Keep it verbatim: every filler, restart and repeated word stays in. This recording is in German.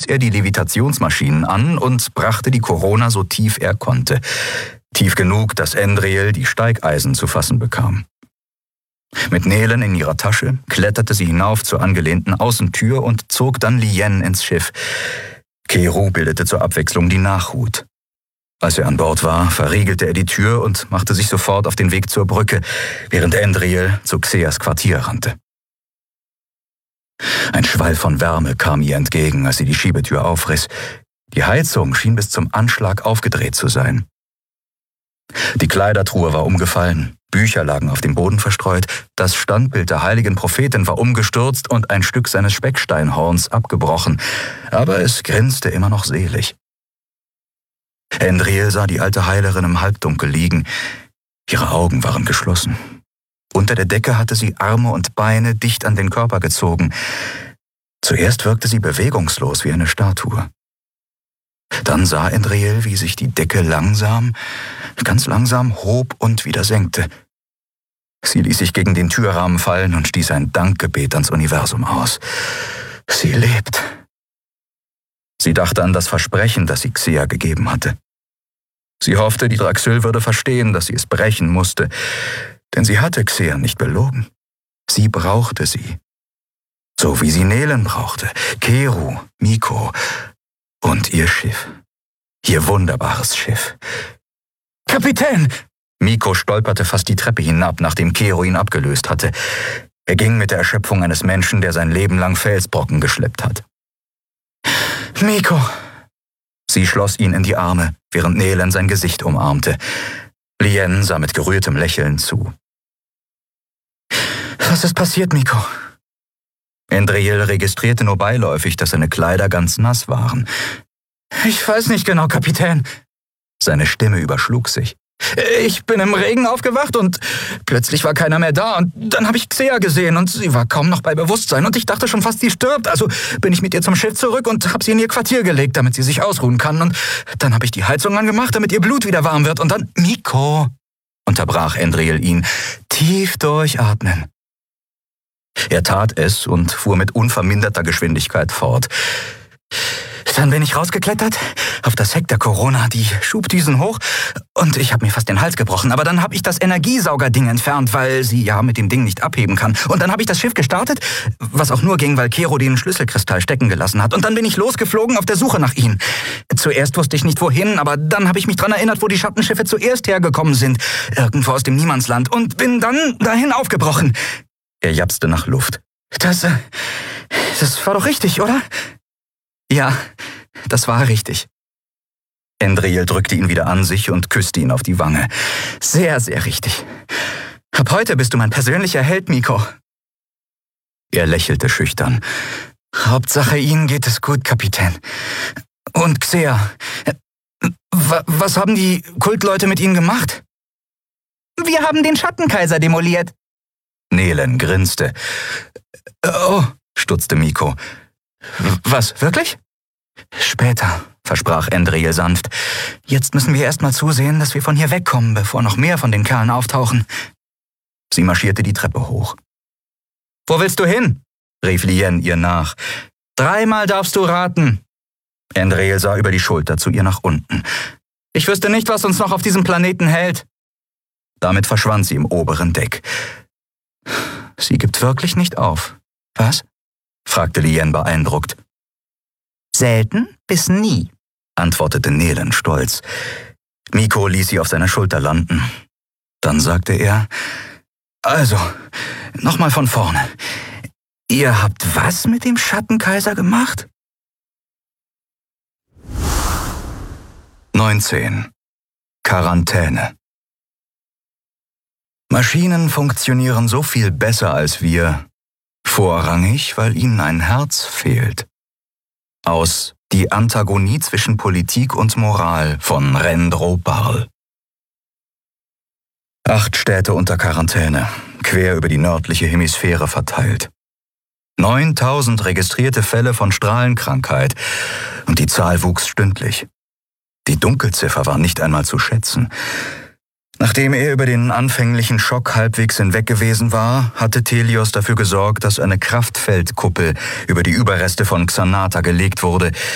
er die Levitationsmaschinen an und brachte die Corona so tief er konnte. Tief genug, dass Andriel die Steigeisen zu fassen bekam. Mit Nelen in ihrer Tasche kletterte sie hinauf zur angelehnten Außentür und zog dann Lien ins Schiff. Kero bildete zur Abwechslung die Nachhut. Als er an Bord war, verriegelte er die Tür und machte sich sofort auf den Weg zur Brücke, während Andriel zu Xeas Quartier rannte. Ein Schwall von Wärme kam ihr entgegen, als sie die Schiebetür aufriss. Die Heizung schien bis zum Anschlag aufgedreht zu sein. Die Kleidertruhe war umgefallen, Bücher lagen auf dem Boden verstreut, das Standbild der heiligen Prophetin war umgestürzt und ein Stück seines Specksteinhorns abgebrochen, aber es grinste immer noch selig. Andriel sah die alte Heilerin im Halbdunkel liegen. Ihre Augen waren geschlossen. Unter der Decke hatte sie Arme und Beine dicht an den Körper gezogen. Zuerst wirkte sie bewegungslos wie eine Statue. Dann sah Andriel, wie sich die Decke langsam, ganz langsam hob und wieder senkte. Sie ließ sich gegen den Türrahmen fallen und stieß ein Dankgebet ans Universum aus. Sie lebt. Sie dachte an das Versprechen, das sie Xea gegeben hatte. Sie hoffte, die Draxyl würde verstehen, dass sie es brechen musste, denn sie hatte Xea nicht belogen. Sie brauchte sie. So wie sie Nelen brauchte, Kero, Miko und ihr Schiff. Ihr wunderbares Schiff. »Kapitän!« Miko stolperte fast die Treppe hinab, nachdem Kero ihn abgelöst hatte. Er ging mit der Erschöpfung eines Menschen, der sein Leben lang Felsbrocken geschleppt hat. »Miko!« Sie schloss ihn in die Arme, während Nelen sein Gesicht umarmte. Lien sah mit gerührtem Lächeln zu. »Was ist passiert, Miko?« Andriel registrierte nur beiläufig, dass seine Kleider ganz nass waren. »Ich weiß nicht genau, Kapitän.« Seine Stimme überschlug sich. »Ich bin im Regen aufgewacht und plötzlich war keiner mehr da und dann habe ich Xea gesehen und sie war kaum noch bei Bewusstsein und ich dachte schon fast, sie stirbt. Also bin ich mit ihr zum Schiff zurück und habe sie in ihr Quartier gelegt, damit sie sich ausruhen kann. Und dann habe ich die Heizung angemacht, damit ihr Blut wieder warm wird und dann...« »Miko«, unterbrach Andriel ihn, »tief durchatmen.« Er tat es und fuhr mit unverminderter Geschwindigkeit fort. »Dann bin ich rausgeklettert, auf das Heck der Corona, die Schubdüsen hoch und ich habe mir fast den Hals gebrochen. Aber dann habe ich das Energiesaugerding entfernt, weil sie ja mit dem Ding nicht abheben kann. Und dann habe ich das Schiff gestartet, was auch nur ging, weil Kero den Schlüsselkristall stecken gelassen hat. Und dann bin ich losgeflogen auf der Suche nach ihm. Zuerst wusste ich nicht wohin, aber dann habe ich mich dran erinnert, wo die Schattenschiffe zuerst hergekommen sind. Irgendwo aus dem Niemandsland. Und bin dann dahin aufgebrochen.« Er japste nach Luft. Das, äh, das war doch richtig, oder? »Ja, das war richtig.« Andriel drückte ihn wieder an sich und küsste ihn auf die Wange. »Sehr, sehr richtig. Ab heute bist du mein persönlicher Held, Miko.« Er lächelte schüchtern. »Hauptsache, Ihnen geht es gut, Kapitän. Und Xea, was haben die Kultleute mit Ihnen gemacht?« »Wir haben den Schattenkaiser demoliert.« Nelen grinste. »Oh«, stutzte Miko. »Was, wirklich?« »Später«, versprach Andriel sanft. »Jetzt müssen wir erst mal zusehen, dass wir von hier wegkommen, bevor noch mehr von den Kerlen auftauchen.« Sie marschierte die Treppe hoch. »Wo willst du hin?« rief Lien ihr nach. »Dreimal darfst du raten.« Andriel sah über die Schulter zu ihr nach unten. »Ich wüsste nicht, was uns noch auf diesem Planeten hält.« Damit verschwand sie im oberen Deck. »Sie gibt wirklich nicht auf. Was?« fragte Lien beeindruckt. »Selten bis nie«, antwortete Nelen stolz. Miko ließ sie auf seiner Schulter landen. Dann sagte er, »Also, nochmal von vorne. Ihr habt was mit dem Schattenkaiser gemacht?« neunzehn. Quarantäne. Maschinen funktionieren so viel besser als wir, vorrangig, weil ihnen ein Herz fehlt. Aus Die Antagonie zwischen Politik und Moral von Rendro Barl. Acht Städte unter Quarantäne, quer über die nördliche Hemisphäre verteilt. neuntausend registrierte Fälle von Strahlenkrankheit und die Zahl wuchs stündlich. Die Dunkelziffer war nicht einmal zu schätzen. Nachdem er über den anfänglichen Schock halbwegs hinweg gewesen war, hatte Telios dafür gesorgt, dass eine Kraftfeldkuppel über die Überreste von Xanata gelegt wurde,